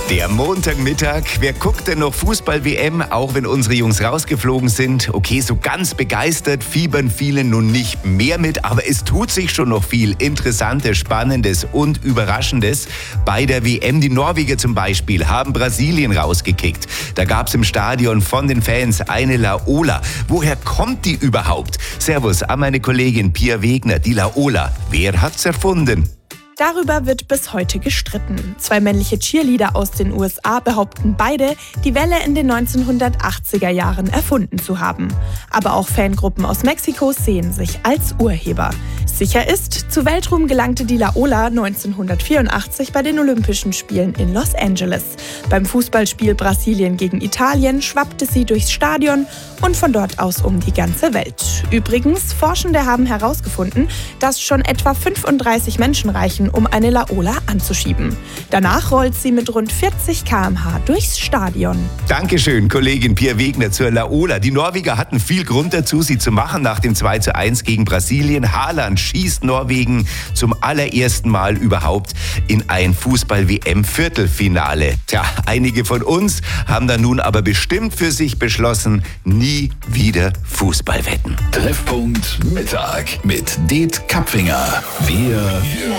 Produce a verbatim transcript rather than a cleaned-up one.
Der Montagmittag, wer guckt denn noch Fußball-W M, auch wenn unsere Jungs rausgeflogen sind? Okay, so ganz begeistert fiebern viele nun nicht mehr mit, aber es tut sich schon noch viel Interessantes, Spannendes und Überraschendes. Bei der W M, die Norweger zum Beispiel, haben Brasilien rausgekickt. Da gab es im Stadion von den Fans eine Laola. Woher kommt die überhaupt? Servus an meine Kollegin Pia Wegner, die Laola. Wer hat's erfunden? Darüber wird bis heute gestritten. Zwei männliche Cheerleader aus den U S A behaupten beide, die Welle in den neunzehnhundertachtziger Jahren erfunden zu haben. Aber auch Fangruppen aus Mexiko sehen sich als Urheber. Sicher ist, zu Weltruhm gelangte die Laola neunzehnhundertvierundachtzig bei den Olympischen Spielen in Los Angeles. Beim Fußballspiel Brasilien gegen Italien schwappte sie durchs Stadion und von dort aus um die ganze Welt. Übrigens, Forschende haben herausgefunden, dass schon etwa fünfunddreißig Menschen reichen, um eine Laola anzuschieben. Danach rollt sie mit rund vierzig Kilometer pro Stunde durchs Stadion. Dankeschön, Kollegin Pia Wegner zur Laola. Die Norweger hatten viel Grund dazu, sie zu machen. Nach dem zwei zu eins gegen Brasilien. Haaland schießt Norwegen zum allerersten Mal überhaupt in ein Fußball-W M-Viertelfinale. Tja, einige von uns haben dann nun aber bestimmt für sich beschlossen, nie wieder Fußball wetten. Treffpunkt Mittag mit Det Kapfinger. Wir